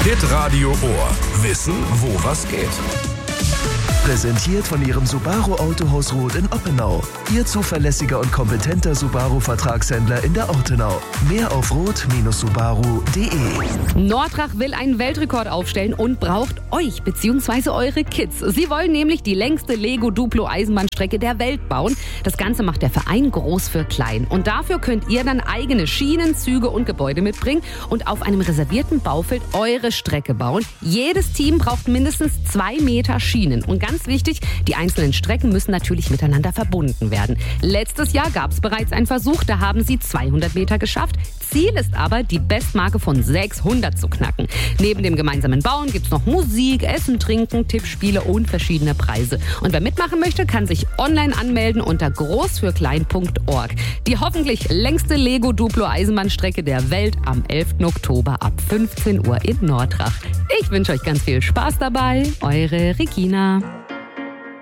Hitradio Ohr. Wissen, wo was geht. Präsentiert von Ihrem Subaru Autohaus Roth in Oppenau. Ihr zuverlässiger und kompetenter Subaru-Vertragshändler in der Ortenau. Mehr auf roth-subaru.de. Nordrach will einen Weltrekord aufstellen und braucht euch bzw. eure Kids. Sie wollen nämlich die längste Lego-Duplo-Eisenbahnstrecke der Welt bauen. Das Ganze macht der Verein Groß für Klein. Und dafür könnt ihr dann eigene Schienen, Züge und Gebäude mitbringen und auf einem reservierten Baufeld eure Strecke bauen. Jedes Team braucht mindestens 2 Meter Schienen. Und ganz wichtig, die einzelnen Strecken müssen natürlich miteinander verbunden werden. Letztes Jahr gab es bereits einen Versuch, da haben sie 200 Meter geschafft. Ziel ist aber, die Bestmarke von 600 zu knacken. Neben dem gemeinsamen Bauen gibt es noch Musik, Essen, Trinken, Tippspiele und verschiedene Preise. Und wer mitmachen möchte, kann sich online anmelden unter großfürklein.org. Die hoffentlich längste Lego-Duplo-Eisenbahnstrecke der Welt am 11. Oktober ab 15 Uhr in Nordrach. Ich wünsche euch ganz viel Spaß dabei. Eure Regina.